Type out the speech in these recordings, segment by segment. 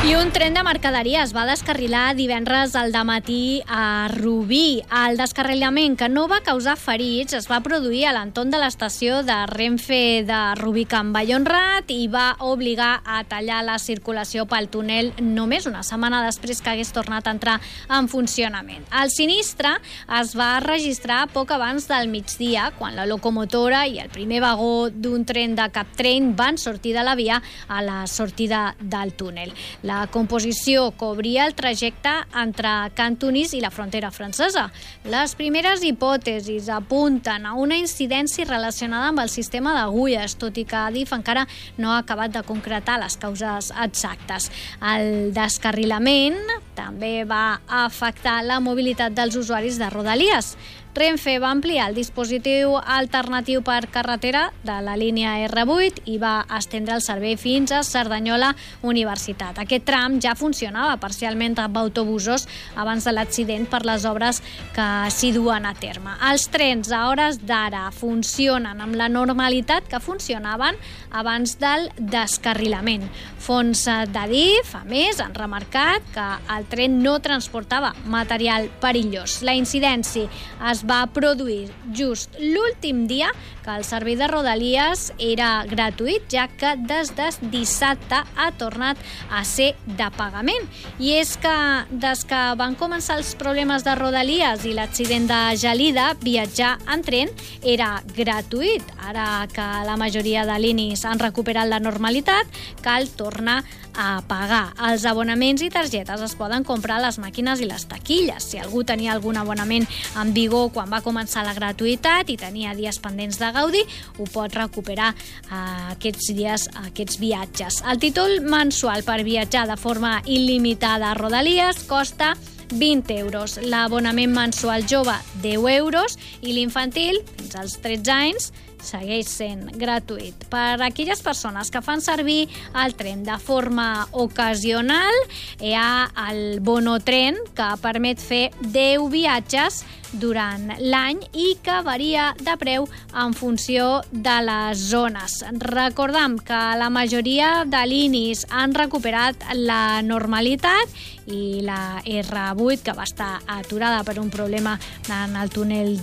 I un tren de mercaderia es va descarrilar divendres al dematí a Rubí. El descarrilament, que no va causar ferits, es va produir a l'entorn de l'estació de Renfe de Rubí Can Vallhonrat i va obligar a tallar la circulació pel túnel només una setmana després que hagués tornat a entrar en funcionament. El sinistre es va registrar poc abans del migdia, quan la locomotora i el primer vagó d'un tren de Captrain van sortir de la via a la sortida del túnel. La composició cobria el trajecte entre Cantonís i la frontera francesa. Les primeres hipòtesis apunten a una incidència relacionada amb el sistema d'agulles, tot i que Adif encara no ha acabat de concretar les causes exactes. El descarrilament també va afectar la mobilitat dels usuaris de Rodalies. Renfe va ampliar el dispositiu alternatiu per carretera de la línia R8 i va estendre el servei fins a Cerdanyola Universitat. Aquest tram ja funcionava parcialment amb autobusos abans de l'accident per les obres que s'hi duen a terme. Els trens a hores d'ara funcionen amb la normalitat que funcionaven abans del descarrilament. Fons d'Adif, a més, han remarcat que el tren no transportava material perillós. La incidència es va produir just l'últim dia que el servei de Rodalies era gratuït, ja que des de dissabte ha tornat a ser de pagament. I és que des que van començar els problemes de Rodalies i l'accident de Gelida, viatjar en tren era gratuït. Ara que la majoria de línies han recuperat la normalitat, cal tornar a pagar. Els abonaments i targetes es poden comprar a les màquines i les taquilles. Si algú tenia algun abonament en vigor quan va començar la gratuïtat i tenia dies pendents de gaudir, ho pot recuperar aquests dies, aquests viatges. El títol mensual per viatjar de forma il·limitada a Rodalies costa 20 euros. L'abonament mensual jove, 10 euros, i l'infantil, fins als 13 anys, segueix sent gratuït. Per a aquelles persones que fan servir el tren de forma ocasional, hi ha el Bono Tren, que permet fer 10 viatges durant l'any i que varia de preu en funció de les zones. Recordem que la majoria de línies han recuperat la normalitat i la R8, que va estar aturada per un problema en el túnel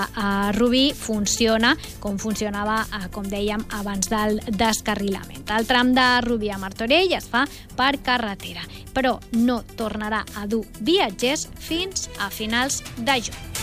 de Rubí, funciona com funcionava, com dèiem, abans del descarrilament. El tram de Rubí a Martorell es fa per carretera, però no tornarà a dur viatgers fins a finals de juny.